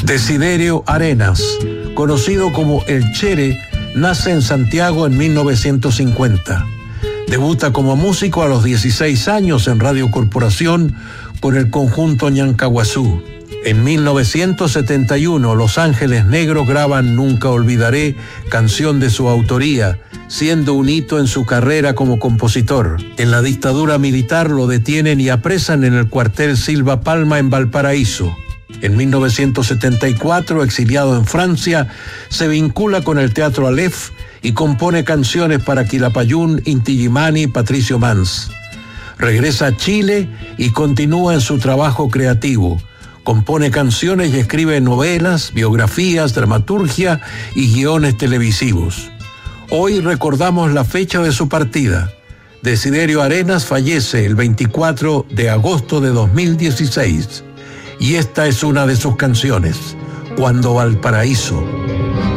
Desiderio Arenas, conocido como El Chere, nace en Santiago en 1950. Debuta como músico a los 16 años en Radio Corporación por el conjunto Ñancahuazú. En 1971, Los Ángeles Negros graban Nunca Olvidaré, canción de su autoría, siendo un hito en su carrera como compositor. En la dictadura militar lo detienen y apresan en el cuartel Silva Palma en Valparaíso. En 1974, exiliado en Francia, se vincula con el Teatro Aleph y compone canciones para Quilapayún, Inti Illimani y Patricio Mans. Regresa a Chile y continúa en su trabajo creativo. Compone canciones y escribe novelas, biografías, dramaturgia y guiones televisivos. Hoy recordamos la fecha de su partida. Desiderio Arenas fallece el 24 de agosto de 2016. Y esta es una de sus canciones, Cuando Valparaíso.